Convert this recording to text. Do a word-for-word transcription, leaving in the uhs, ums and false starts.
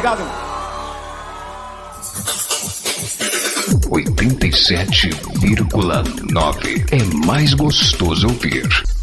Obrigado. oitenta e sete vírgula nove é mais gostoso ouvir.